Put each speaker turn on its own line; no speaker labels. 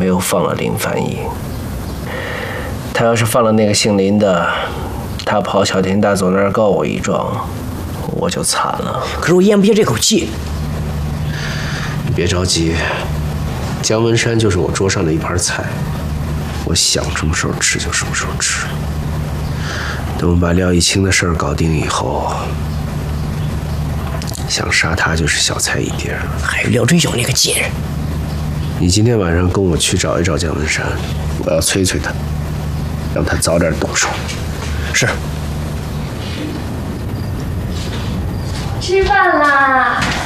没有放了林凡义。他要是放了那个姓林的，他跑小田大佐那儿告我一状，我就惨了。
可是我咽不下这口气。
你别着急，姜文山就是我桌上的一盘菜，我想什么时候吃就什么时候吃。等我把廖一清的事儿搞定以后，想杀他就是小菜一碟了。
还有廖春晓那个贱人，
你今天晚上跟我去找一找姜文山，我要催催他，让他早点动手。
是。
吃饭啦！